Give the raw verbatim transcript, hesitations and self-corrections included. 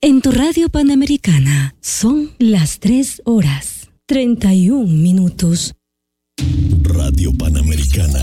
En tu radio Panamericana son las tres horas, treinta y un minutos. Radio Panamericana.